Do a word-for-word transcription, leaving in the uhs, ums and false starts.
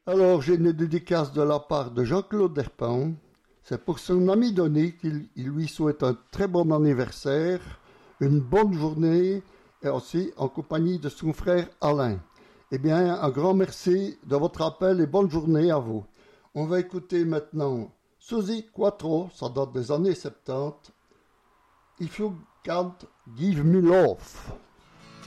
Alors, j'ai une dédicace de la part de Jean-Claude Derpin. C'est pour son ami Denis qu'il il lui souhaite un très bon anniversaire, une bonne journée et aussi en compagnie de son frère Alain. Eh bien, un grand merci de votre appel et bonne journée à vous. On va écouter maintenant Suzy Quattro, ça date des années soixante-dix. If you can't give me love.